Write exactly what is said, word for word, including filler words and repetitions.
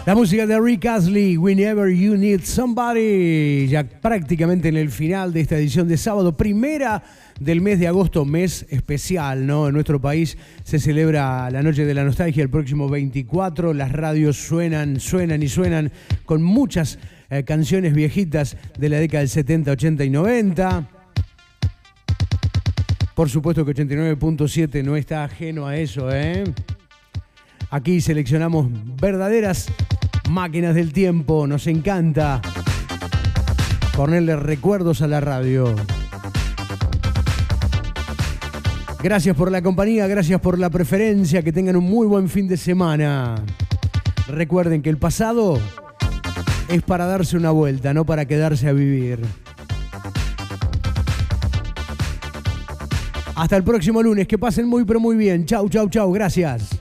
La música de Rick Astley, Whenever You Need Somebody, ya prácticamente en el final de esta edición de sábado, primera del mes de agosto, mes especial, ¿no? En nuestro país se celebra la Noche de la Nostalgia el próximo veinticuatro, las radios suenan, suenan y suenan con muchas eh, canciones viejitas de la década del setenta, ochenta y noventa. Por supuesto que ochenta y nueve punto siete no está ajeno a eso, ¿eh? Aquí seleccionamos verdaderas máquinas del tiempo, nos encanta ponerle recuerdos a la radio. Gracias por la compañía, gracias por la preferencia, que tengan un muy buen fin de semana. Recuerden que el pasado es para darse una vuelta, no para quedarse a vivir. Hasta el próximo lunes, que pasen muy pero muy bien. Chau, chau, chau, gracias.